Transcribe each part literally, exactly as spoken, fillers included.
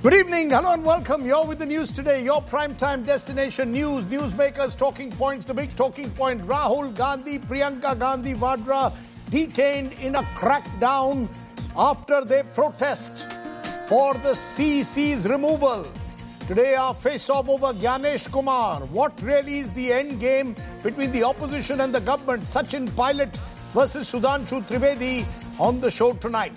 Good evening, hello and welcome. You're with the news today, your primetime destination news, newsmakers, talking points, the big talking point. Rahul Gandhi, Priyanka Gandhi Vadra detained in a crackdown after they protest for the C E C's removal. Today our face-off over Gyanesh Kumar. What really is the end game between the opposition and the government? Sachin Pilot versus Sudhanshu Trivedi on the show tonight.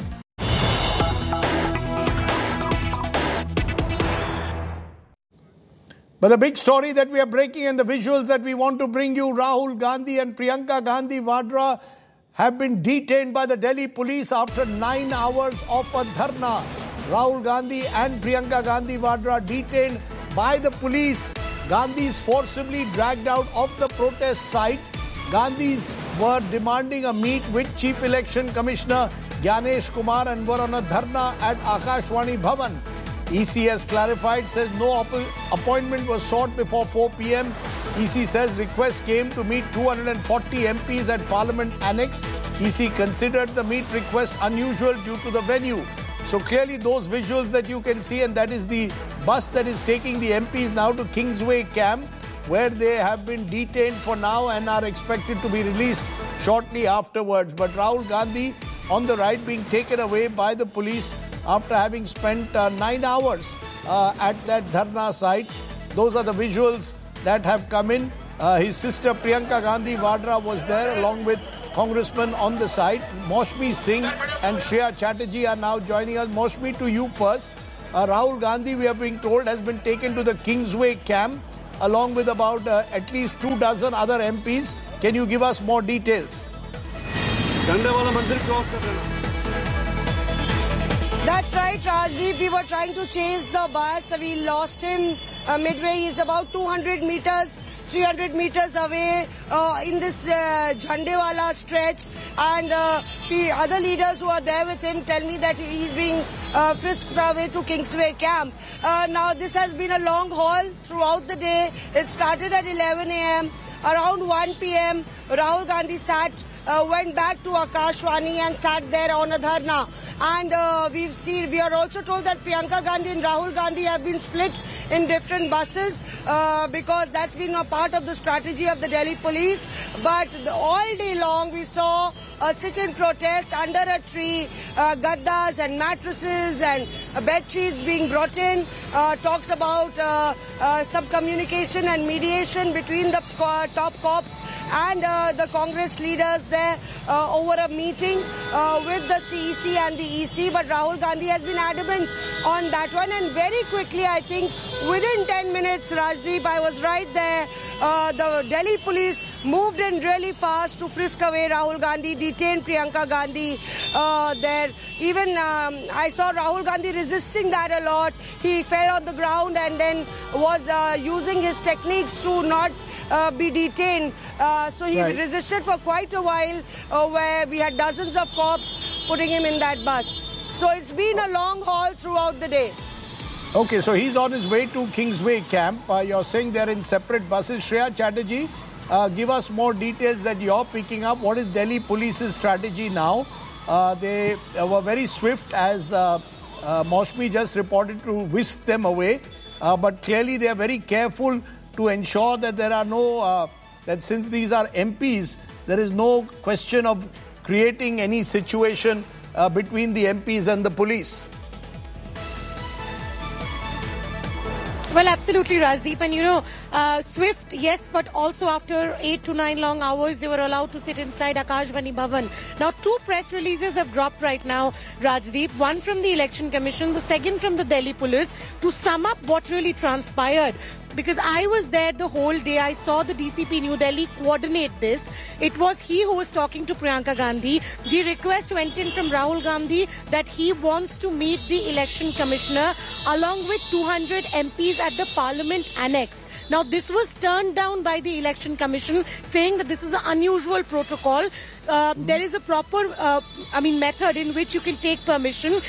But the big story that we are breaking and the visuals that we want to bring you, Rahul Gandhi and Priyanka Gandhi Vadra have been detained by the Delhi police after nine hours of a dharna. Rahul Gandhi and Priyanka Gandhi Vadra detained by the police. Gandhis forcibly dragged out of the protest site. Gandhis were demanding a meet with Chief Election Commissioner Gyanesh Kumar and were on a dharna at Akashvani Bhavan. E C has clarified, says no appointment was sought before four p m E C says request came to meet two hundred forty M Ps at Parliament Annex. E C considered the meet request unusual due to the venue. So clearly those visuals that you can see, and that is the bus that is taking the M Ps now to Kingsway Camp, where they have been detained for now and are expected to be released shortly afterwards. But Rahul Gandhi on the right being taken away by the police after having spent uh, nine hours uh, at that dharna site. Those are the visuals that have come in. Uh, his sister Priyanka Gandhi Vadra was there along with congressmen on the site. Maushmi Singh and Shreya Chatterjee are now joining us. Maushmi, to you first. Uh, Rahul Gandhi, we are being told, has been taken to the Kingsway camp along with about uh, at least two dozen other M Ps. Can you give us more details? That's right, Rajdeep. We were trying to chase the bus. We lost him uh, midway. He's about two hundred meters, three hundred meters away uh, in this uh, Jhandewala stretch. And uh, the other leaders who are there with him tell me that he's being uh, frisked away to Kingsway Camp. Uh, now, this has been a long haul throughout the day. It started at eleven a m Around one p m, Rahul Gandhi sat Uh, went back to Akashvani and sat there on a dharna. And uh, we've seen, we are also told that Priyanka Gandhi and Rahul Gandhi have been split in different buses uh, because that's been a part of the strategy of the Delhi police. But the, all day long we saw a sit-in protest under a tree, uh, gaddas and mattresses and uh, bed sheets being brought in. Uh, talks about uh, uh, some communication and mediation between the uh, top cops and uh, the Congress leaders there uh, over a meeting uh, with the C E C and the E C. But Rahul Gandhi has been adamant on that one, and very quickly, I think within ten minutes, Rajdeep, I was right there, uh, the Delhi police moved in really fast to frisk away Rahul Gandhi, detained Priyanka Gandhi uh, there. Even um, I saw Rahul Gandhi resisting that a lot. He fell on the ground and then was uh, using his techniques to not uh, be detained. Uh, so he right. resisted for quite a while, uh, where we had dozens of cops putting him in that bus. So it's been a long haul throughout the day. Okay, so he's on his way to Kingsway Camp. Uh, you're saying they're in separate buses. Shreya Chatterjee, uh, give us more details that you're picking up. What is Delhi Police's strategy now? Uh, they uh, were very swift, as uh, uh, Maushmi just reported, to whisk them away. Uh, but clearly they are very careful to ensure that there are no, uh, that since these are M Ps, there is no question of creating any situation uh, between the M Ps and the police. Well, absolutely, Rajdeep. And, you know, uh, swift, yes, but also after eight to nine long hours, they were allowed to sit inside Akashvani Bhavan. Now, two press releases have dropped right now, Rajdeep. One from the Election Commission, the second from the Delhi Police, to sum up what really transpired. Because I was there the whole day. I saw the D C P New Delhi coordinate this. It was he who was talking to Priyanka Gandhi. The request went in from Rahul Gandhi that he wants to meet the election commissioner along with two hundred M Ps at the Parliament Annex. Now, this was turned down by the Election Commission, saying that this is an unusual protocol. Uh, there is a proper, uh, I mean, method in which you can take permission.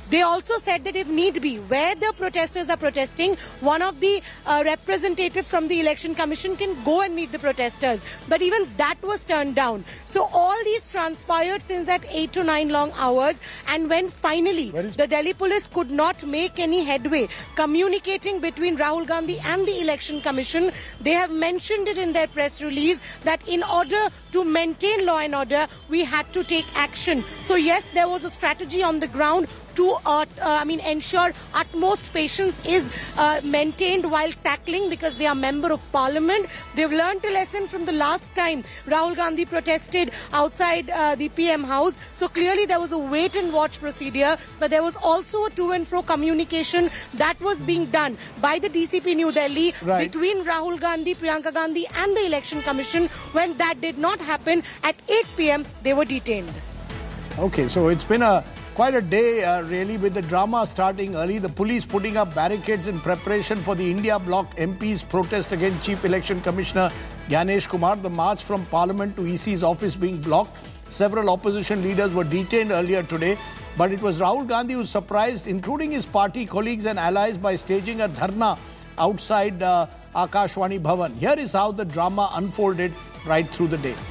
They also said that if need be, where the protesters are protesting, one of the uh, representatives from the Election Commission can go and meet the protesters. But even that was turned down. So all these transpired since that eight to nine long hours. And when finally the Delhi police could not make any headway communicating between Rahul Gandhi and the Election Commission, they have mentioned it in their press release that in order to maintain law and order, we had to take action. So yes, there was a strategy on the ground to, uh, uh, I mean, ensure utmost patience is uh, maintained while tackling, because they are member of parliament. They've learned a lesson from the last time Rahul Gandhi protested outside uh, the P M house. So clearly there was a wait and watch procedure, but there was also a to and fro communication that was being done by the D C P New Delhi right. between Rahul Gandhi, Priyanka Gandhi and the Election Commission. When that did not happen, at eight p m they were detained. Okay, so it's been a quite a day, uh, really, with the drama starting early. The police putting up barricades in preparation for the India Bloc M Ps' protest against Chief Election Commissioner Gyanesh Kumar. The march from Parliament to E C's office being blocked. Several opposition leaders were detained earlier today. But it was Rahul Gandhi who surprised, including his party colleagues and allies, by staging a dharna outside uh, Akashvani Bhavan. Here is how the drama unfolded right through the day.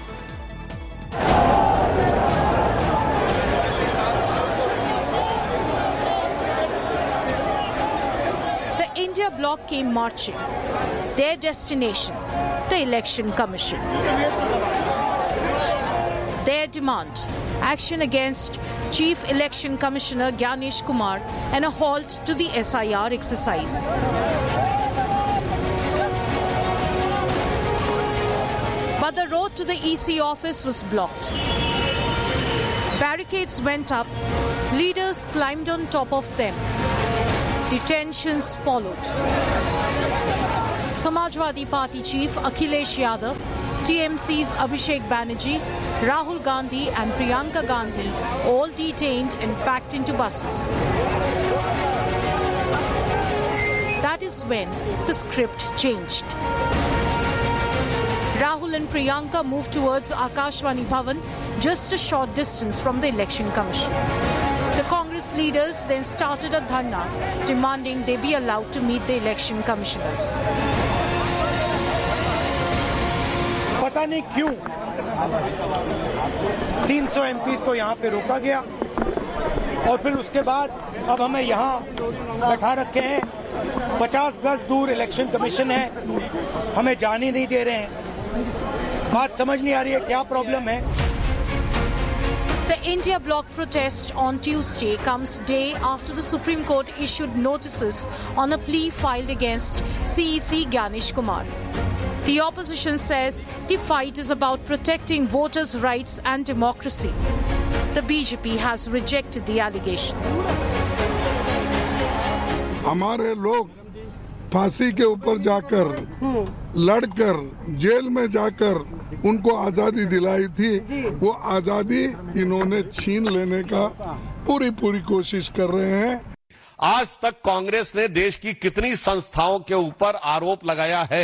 India Bloc came marching. Their destination, the Election Commission. Their demand, action against Chief Election Commissioner Gyanesh Kumar and a halt to the S I R exercise. But the road to the E C office was blocked. Barricades went up, leaders climbed on top of them. Detentions followed. Samajwadi Party Chief Akhilesh Yadav, T M C's Abhishek Banerjee, Rahul Gandhi and Priyanka Gandhi all detained and packed into buses. That is when the script changed. Rahul and Priyanka moved towards Akashvani Bhavan, just a short distance from the Election Commission. The Congress leaders then started a dharna demanding they be allowed to meet the election commissioners. पता नहीं क्यों तीन सौ MPs को यहाँ पे रोका गया और फिर उसके बाद अब हमें यहाँ बैठा रखे हैं. पचास गज दूर इलेक्शन कमीशन है, हमें जाने नहीं दे रहे हैं. बात समझ नहीं आ रही है क्या प्रॉब्लम है. The India Bloc protest on Tuesday comes day after the Supreme Court issued notices on a plea filed against C E C Gyanesh Kumar. The opposition says the fight is about protecting voters' rights and democracy. The B J P has rejected the allegation. हमारे लोग फांसी के ऊपर जाकर लड़कर jail में जाकर उनको आजादी दिलाई थी, वो आजादी इन्होंने छीन लेने का पूरी पूरी कोशिश कर रहे हैं. आज तक कांग्रेस ने देश की कितनी संस्थाओं के ऊपर आरोप लगाया है?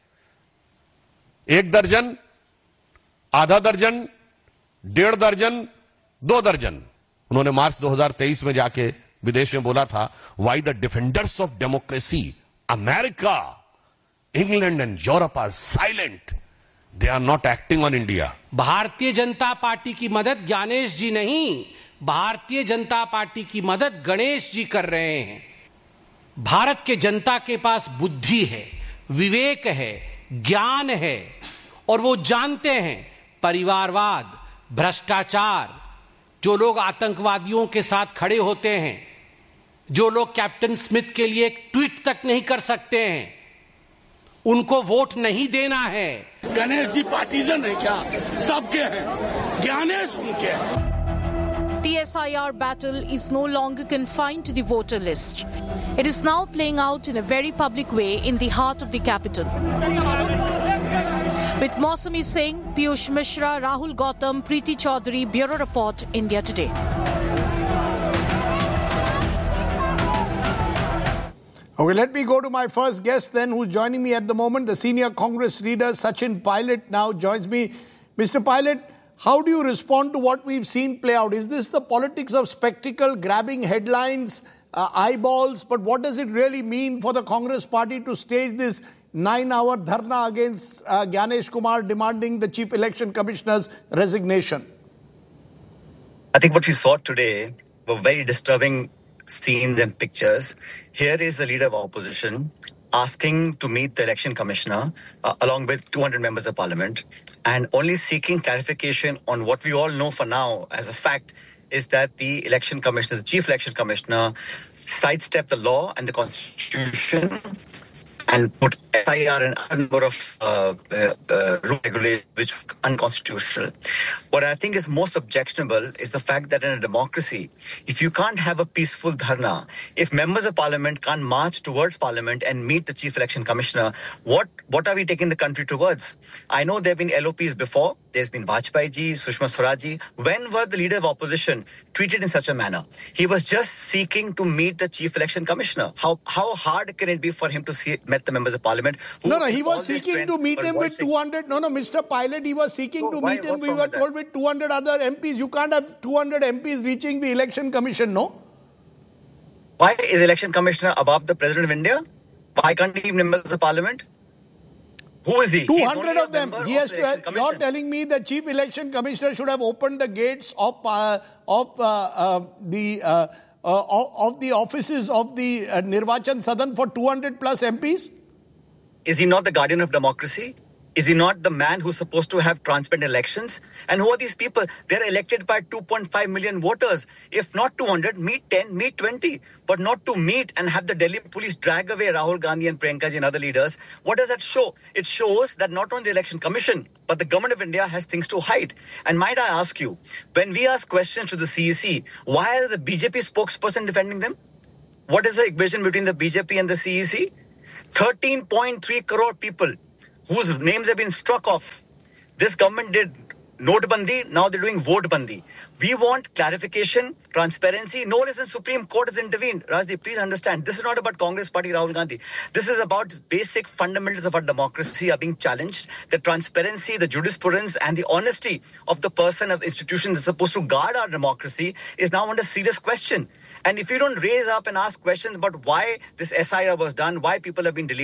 एक दर्जन, आधा दर्जन, डेढ़ दर्जन, दो दर्जन. उन्होंने मार्च दो हज़ार तेईस में जाके विदेश में बोला था, why the defenders of democracy America, England and Europe are silent. They are not acting on India. Bharatiya Janata party की मदद ज्ञानेश जी नहीं, भारतीय जनता पार्टी की मदद गणेश जी कर रहे हैं. भारत के जनता के पास बुद्धि है, विवेक है, ज्ञान है और वो जानते हैं परिवारवाद, भ्रष्टाचार, जो लोग आतंकवादियों के साथ खड़े होते हैं, जो लोग कैप्टन स्मिथ के लिए एक ट्वीट तक नहीं कर सकते हैं, उनको वोट नहीं देना है. गणेश जी पार्टीजन है क्या? सबके हैं, ज्ञानेश उनके हैं. The S I R battle is no longer confined to the voter list. It is now playing out in a very public way in the heart of the capital. With Mausami Singh, Piyush Mishra, Rahul Gautam, Preeti Chaudhary, Bureau Report, India Today. Okay, let me go to my first guest then, who's joining me at the moment. The senior Congress leader, Sachin Pilot, now joins me. Mister Pilot, How do you respond to what we've seen play out? Is this the politics of spectacle, grabbing headlines, uh, eyeballs? But what does it really mean for the Congress party to stage this nine-hour dharna against uh, Gyanesh Kumar demanding the Chief Election Commissioner's resignation? I think what we saw today were very disturbing scenes and pictures. Here is the leader of opposition asking to meet the election commissioner uh, along with two hundred members of parliament and only seeking clarification on what we all know for now as a fact is that the election commissioner, the chief election commissioner, sidestepped the law and the constitution and put S I R and a number of uh, uh, uh, rule regulations which are unconstitutional. What I think is most objectionable is the fact that in a democracy, if you can't have a peaceful dharna, if members of parliament can't march towards parliament and meet the chief election commissioner, what, what are we taking the country towards? I know there have been L O Ps before. There's been Vajpayee ji, Sushma Swaraj ji. When were the leader of opposition treated in such a manner? He was just seeking to meet the chief election commissioner. How how hard can it be for him to see, met the members of parliament? Who, no, no, he was seeking to meet him with two hundred. No, no, Mister Pilot, he was seeking so to why, meet him. We were told with two hundred other M Ps. You can't have two hundred M Ps reaching the election commission, no? Why is election commissioner above the president of India? Why can't he be members of parliament? Who is he? two hundred of them. He has to have, you're telling me the chief election commissioner should have opened the gates of uh, of uh, uh, the uh, uh, of the offices of the uh, Nirvachan Sadan for two hundred plus M Ps? Is he not the guardian of democracy? Is he not the man who's supposed to have transparent elections? And who are these people? They're elected by two point five million voters. If not two hundred, meet ten, meet twenty. But not to meet and have the Delhi police drag away Rahul Gandhi and Priyanka ji and other leaders. What does that show? It shows that not only the election commission, but the government of India has things to hide. And might I ask you, when we ask questions to the C E C, why are the B J P spokesperson defending them? What is the equation between the B J P and the C E C? thirteen point three crore people whose names have been struck off. This government did Notebandi, now they're doing Votebandi. We want clarification, transparency. No less than Supreme Court has intervened. Rajdeep, please understand, this is not about Congress Party, Rahul Gandhi. This is about basic fundamentals of our democracy are being challenged. The transparency, the jurisprudence and the honesty of the person, of the institution that's supposed to guard our democracy is now under serious question. And if you don't raise up and ask questions about why this S I R was done, why people have been deleted,